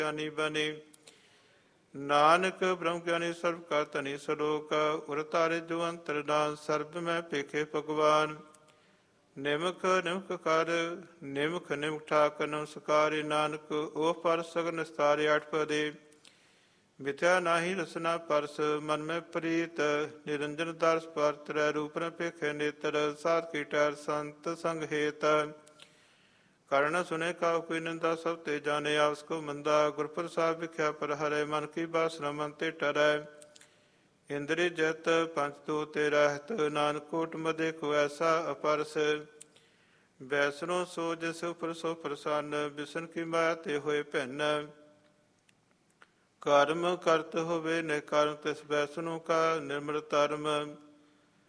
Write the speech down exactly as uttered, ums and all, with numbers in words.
ਗਿਆਨੀ ਬਨੇ। ਨਾਨਕ ਬ੍ਰਹਮ ਗਿਆਨੀ ਸਰਬ ਕਾ ਧਨੀ ਸਲੋਕ। ਉਰ ਤਾਰੇ ਜੋ ਅੰਤਰ ਦਾਨ ਸਰਬ ਮੈਂ ਭੇਖੇ ਭਗਵਾਨ। ਨਿਮਕ ਨਿਮਕ ਕਰ ਨਿਮਕ ਨਿਮਕ ਠਾਕ ਨਮਸਕਾਰੇ। ਨਾਨਕ ਉਹ ਪਰ ਸਗਨ ਨਿਸਤਾਰੇ ਆਠ ਪਦੇ। ਮਿਥਿਆ ਨਾਹੀ ਰਸਨਾ ਪਰਸ ਮਨ ਮੈਂ ਪ੍ਰੀਤ। ਨਿਰੰਜਨ ਦਰਸ ਪਰ ਤ੍ਰੈ ਰੂਪ ਨ ਭੇਖੇ ਨੇਤਰ। ਸਾਧ ਕੀ ਟਹਿਰ ਸੰਤ ਸੰਗ ਹੇਤ। ਕਰਨ ਸੁਨੇ ਕਾ ਕੋਈ ਨਿੰਦਾ ਸਭ ਤੇ ਜਾਣੇ। ਆਪਸ ਕੋ ਮੰਦਾ ਗੁਰ ਪ੍ਰਸਾਦ ਵਿਖਿਆ ਪਰ ਹਰੇ। ਮਨ ਕੀ ਬਾਸਨਾ ਮਨ ਤੇ ਟਰੈ। ਇੰਦਰੀ ਜਤ ਪੰਚ ਤੂ ਤੇ ਰਹਿਤ। ਨਾਨਕ ਕੋਟ ਮਦੇ ਕੋ ਐਸਾ ਅਪਰਸ। ਵੈਸਨੋ ਸੋ ਜਿਸ ਉਪਰ ਸੋ ਪ੍ਰਸੰਨ। ਬਿਸ਼ਨ ਕੀ ਮਾਇਆ ਤੇ ਹੋਏ ਭਿੰਨ। ਕਰਮ ਕਰਤ ਹੋਵੇ ਨਿ ਕਰਮ ਤਿਸ ਵੈਸਨੋ ਕਾ ਨਿਰਮਲ ਧਰਮ।